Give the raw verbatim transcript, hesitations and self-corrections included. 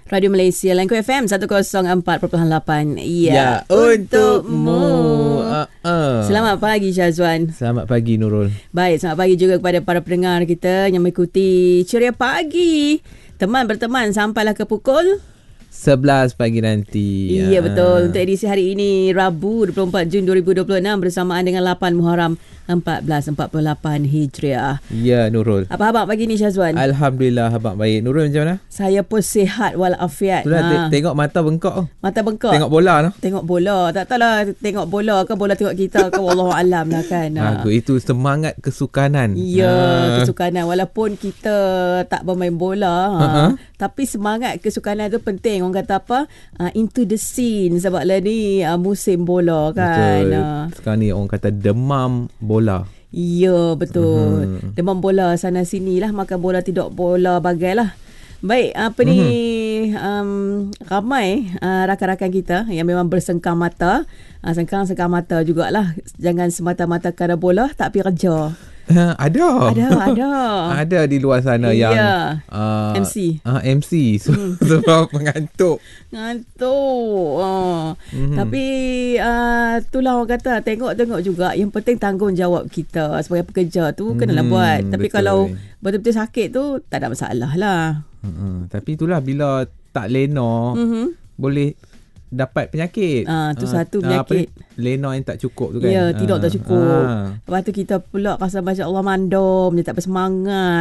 Radio Malaysia Langko F M seratus empat perpuluhan lapan. Ya, ya untukmu. Uh, uh. Selamat pagi Syazwan. Selamat pagi Nurul. Baik, selamat pagi juga kepada para pendengar kita yang mengikuti Ceria Pagi. Teman berteman sampailah ke pukul sebelas pagi nanti. Ya, betul. Untuk edisi hari ini Rabu dua puluh empat Jun dua ribu dua puluh enam bersamaan dengan lapan Muharram empat belas empat puluh lapan Hijriah. Ya Nurul. Apa khabar pagi ni Syazwan? Alhamdulillah abang baik. Nurul macam mana? Saya pun sihat walafiat. Itulah, ha. te- tengok mata bengkok. Mata bengkok. Tengok bola lah. Tengok bola. Tak tahulah tengok bola ke bola tengok kita ke wallahu alam lah kan. Ha. Aku itu semangat kesukanan. Ya, ha. kesukanan. Walaupun kita tak bermain bola, ha, Uh-huh. tapi semangat kesukanan tu penting. Orang kata apa? Uh, into the scene. Sebab lah ni uh, musim bola kan. Betul. Uh. Sekarang ni orang kata demam bola. Ya, betul. Uh-huh. Demam bola sana sini lah. Makan bola, tidak bola, bagailah. Baik, apa ni, uh-huh. um, ramai uh, rakan-rakan kita yang memang bersengkang mata. Uh, sengkang-sengkang mata jugalah. Jangan semata-mata kerana bola, tak pergi kerja. Uh, ada. Ada, ada. Ada di luar sana yang Ya. uh, M C. Uh, M C sebab mengantuk. Ngantuk. Oh. Mm-hmm. Tapi uh, itulah orang kata tengok-tengok juga. Yang penting tanggungjawab kita sebagai pekerja tu mm, kenalah buat. Tapi betul. kalau betul-betul sakit tu tak ada masalah lah. Mm-hmm. Tapi itulah bila tak lena Mm-hmm. boleh dapat penyakit. Ah, tu Ah, satu ah, penyakit. apa ni? Lena yang tak cukup tu kan. Ya, tidur tak Ah, cukup. ah. Lepas tu kita pula rasa macam Allah mandom, dia tak bersemangat.